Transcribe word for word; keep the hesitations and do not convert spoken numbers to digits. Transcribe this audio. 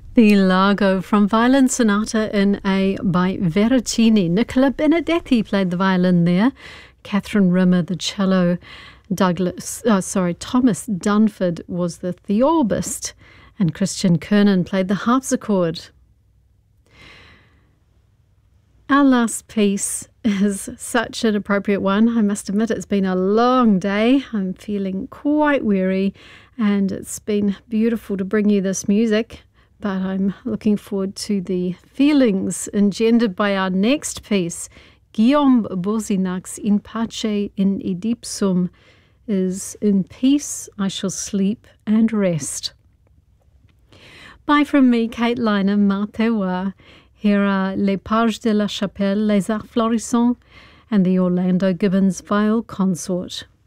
The Largo from Violin Sonata in A by Veracini. Nicola Benedetti played the violin there. Catherine Rimmer, the cello. Douglas, oh, sorry, Thomas Dunford was the theorbist. And Christian Kernan played the harpsichord. Our last piece is such an appropriate one. I must admit it's been a long day. I'm feeling quite weary, and it's been beautiful to bring you this music, but I'm looking forward to the feelings engendered by our next piece. Guillaume Bouzinac's In Pace in Oedipsum is In Peace I Shall Sleep and Rest. Bye from me, Kate Liner, Martewa. Here are Les Pages de la Chapelle, Les Arts Florissants, and the Orlando Gibbons Viol Consort.